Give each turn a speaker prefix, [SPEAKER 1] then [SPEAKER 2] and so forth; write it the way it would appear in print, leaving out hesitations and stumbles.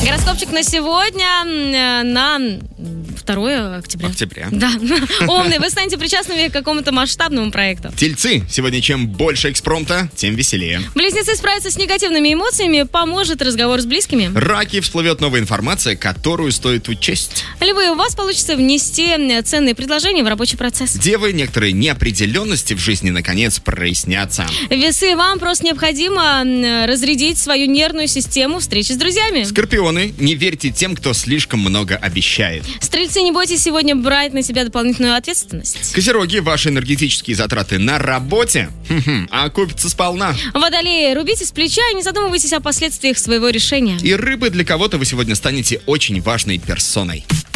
[SPEAKER 1] Гороскопчик на сегодня на 2 октября. Да. Умный, вы станете причастными к какому-то масштабному проекту.
[SPEAKER 2] Тельцы, сегодня чем больше экспромта, тем веселее.
[SPEAKER 1] Близнецы, справиться с негативными эмоциями поможет разговор с близкими.
[SPEAKER 2] Раки, всплывет новая информация, которую стоит учесть.
[SPEAKER 1] Львы, у вас получится внести ценные предложения в рабочий процесс.
[SPEAKER 2] Девы, некоторые неопределенности в жизни наконец прояснятся.
[SPEAKER 1] Весы, вам просто необходимо разрядить свою нервную систему встречи с друзьями.
[SPEAKER 2] Скорпионы, не верьте тем, кто слишком много обещает.
[SPEAKER 1] Стрельцы, не бойтесь сегодня брать на себя дополнительную ответственность.
[SPEAKER 2] Козероги, ваши энергетические затраты на работе окупятся сполна.
[SPEAKER 1] Водолеи, рубите с плеча и не задумывайтесь о последствиях своего решения.
[SPEAKER 2] И рыбы, для кого-то вы сегодня станете очень важной персоной.